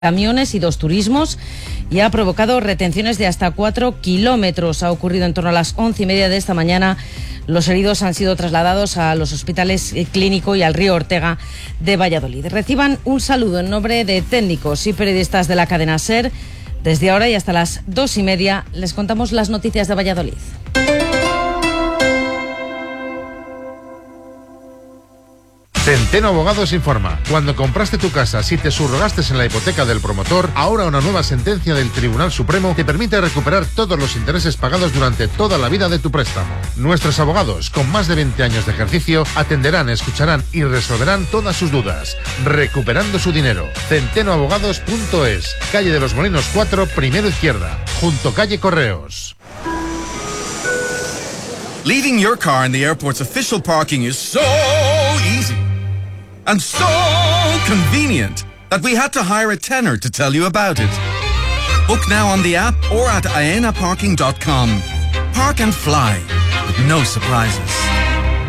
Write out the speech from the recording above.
camiones y 2 turismos y ha provocado retenciones de hasta 4 kilómetros. Ha ocurrido en torno a las 11:30 de esta mañana. Los heridos han sido trasladados a los hospitales Clínico y al Río Ortega de Valladolid. Reciban un saludo en nombre de técnicos y periodistas de la cadena SER. Desde ahora y hasta las 2:30 les contamos las noticias de Valladolid. Centeno Abogados informa. Cuando compraste tu casa, si te subrogaste en la hipoteca del promotor, ahora una nueva sentencia del Tribunal Supremo te permite recuperar todos los intereses pagados durante toda la vida de tu préstamo. Nuestros abogados, con más de 20 años de ejercicio, atenderán, escucharán y resolverán todas sus dudas, recuperando su dinero. Centenoabogados.es, calle de los Molinos 4, primero izquierda, junto calle Correos. Leaving your car in the airport's official parking is so easy and so convenient that we had to hire a tenor to tell you about it. Book now on the app or at aenaparking.com. Park and fly with no surprises.